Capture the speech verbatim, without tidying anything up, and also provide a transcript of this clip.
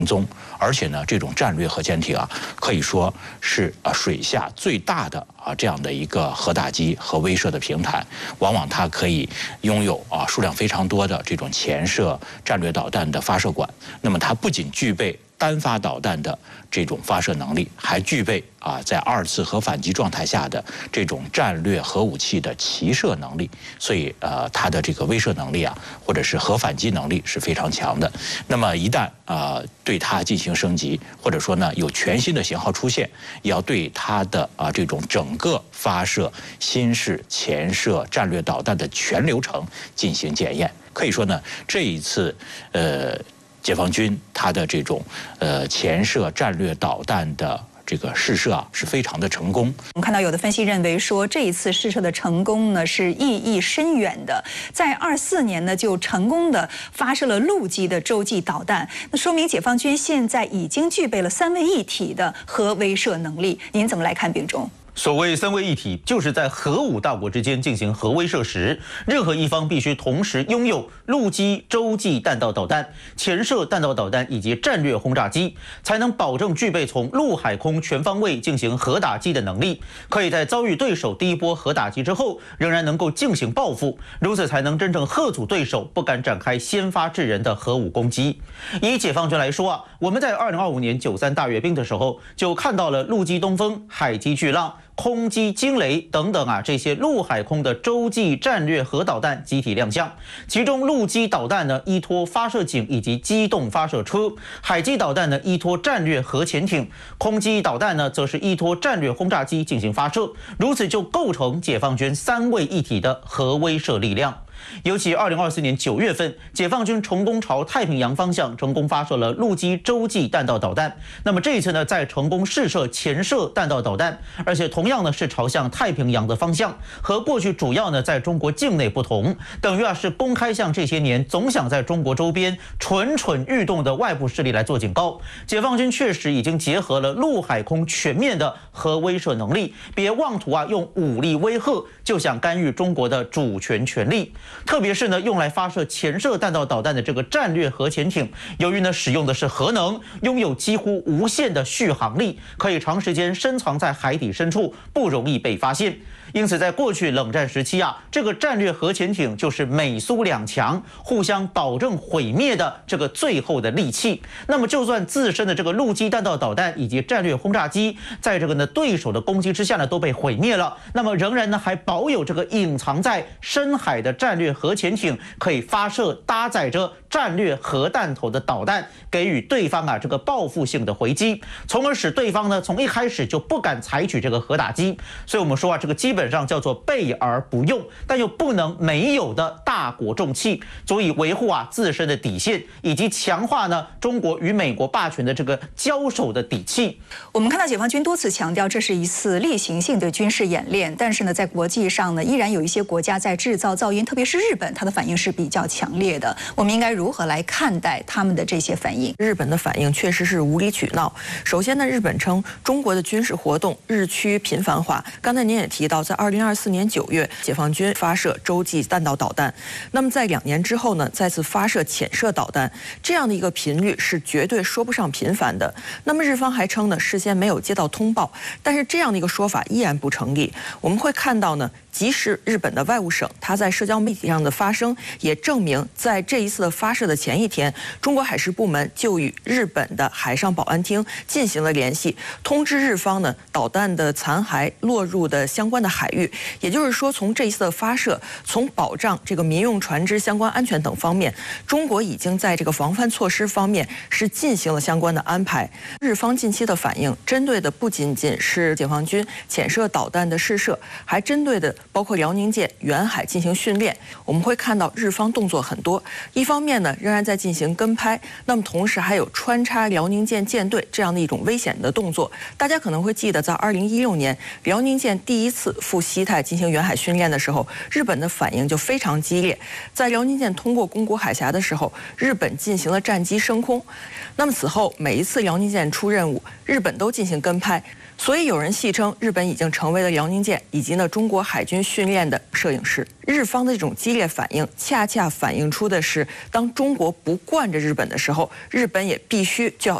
踪，而且呢，这种战略核潜艇啊，可以说是啊水下最大的啊这样的一个核打击和威慑的平台。往往它可以拥有啊数量非常多的这种潜射战略导弹的发射管。那么它不仅具备单发导弹的这种发射能力，还具备啊在二次核反击状态下的这种战略核武器的齐射能力。所以呃它的这个威慑能力啊，或者是核反击能力是非常强的。那么一旦啊、呃、对它进行升级，或者说呢有全新的型号出现，也要对它的啊、呃、这种整个发射新式潜射战略导弹的全流程进行检验。可以说呢，这一次呃。解放军它的这种呃潜射战略导弹的这个试射啊，是非常的成功。 我们看到有的分析认为说，这一次试射的成功呢是意义深远的，在二四年呢就成功的发射了陆基的洲际导弹，那说明解放军现在已经具备了三位一体的核威慑能力。您怎么来看，秉忠？ 所谓三位一体，就是在核武大国之间进行核威慑时，任何一方必须同时拥有陆基洲际弹道导弹、潜射弹道导弹以及战略轰炸机，才能保证具备从陆海空全方位进行核打击的能力，可以在遭遇对手第一波核打击之后，仍然能够进行报复，如此才能真正吓阻对手不敢展开先发制人的核武攻击。以解放军来说啊，我们在二零二五年九三大阅兵的时候，就看到了陆基东风、海基巨浪、空基惊雷等等啊，这些陆海空的洲际战略核导弹集体亮相。其中陆基导弹呢依托发射井以及机动发射车，海基导弹呢依托战略核潜艇，空基导弹呢则是依托战略轰炸机进行发射，如此就构成解放军三位一体的核威慑力量。尤其二零二四年九月份，解放军成功朝太平洋方向成功发射了陆基洲际弹道导弹。那么这一次呢，再成功试射潜射弹道导弹，而且同样呢是朝向太平洋的方向，和过去主要呢在中国境内不同，等于啊是公开向这些年总想在中国周边蠢蠢欲动的外部势力来做警告。解放军确实已经结合了陆海空全面的核威慑能力，别妄图啊用武力威吓，就想干预中国的主权权利。特别是呢，用来发射潜射弹道导弹的这个战略核潜艇，由于呢使用的是核能，拥有几乎无限的续航力，可以长时间深藏在海底深处，不容易被发现。因此，在过去冷战时期啊，这个战略核潜艇就是美苏两强互相保证毁灭的这个最后的利器。那么，就算自身的这个陆基弹道导弹以及战略轰炸机，在这个呢对手的攻击之下呢都被毁灭了，那么仍然呢还保有这个隐藏在深海的战略核潜艇，可以发射搭载着战略核弹头的导弹，给予对方啊这个报复性的回击，从而使对方呢从一开始就不敢采取这个核打击。所以我们说啊，这个基本上叫做备而不用，但又不能没有的大国重器，足以维护啊自身的底线，以及强化呢中国与美国霸权的这个交手的底气。 我们看到解放军多次强调，这是一次例行性的军事演练，但是呢，在国际上呢，依然有一些国家在制造噪音，特别是日本，它的反应是比较强烈的。我们应该如何来看待他们的这些反应？ 日本的反应确实是无理取闹。首先呢，日本称中国的军事活动日趋频繁化。刚才您也提到，在二零二四年九月，解放军发射洲际弹道导弹。那么在两年之后呢，再次发射潜射导弹，这样的一个频率是绝对说不上频繁的。那么日方还称呢，事先没有接到通报，但是这样的一个说法依然不成立。我们会看到呢，即使日本的外务省它在社交媒体上的发声，也证明在这一次的发射的前一天，中国海事部门就与日本的海上保安厅进行了联系，通知日方呢导弹的残骸落入的相关的海域。也就是说，从这一次的发射，从保障这个民用船只相关安全等方面，中国已经在这个防范措施方面是进行了相关的安排。日方近期的反应，针对的不仅仅是解放军潜射导弹的试射，还针对的包括辽宁舰远海进行训练。我们会看到日方动作很多，一方面呢仍然在进行跟拍，那么同时还有穿插辽宁舰舰队这样的一种危险的动作。大家可能会记得，在二零一六年辽宁舰第一次赴西太进行远海训练的时候，日本的反应就非常激烈。在辽宁舰通过宫古海峡的时候，日本进行了战机升空。那么此后每一次辽宁舰出任务，日本都进行跟拍。 所以有人戏称，日本已经成为了辽宁舰以及呢中国海军训练的摄影师。日方的这种激烈反应，恰恰反映出的是，当中国不惯着日本的时候，日本也必须就要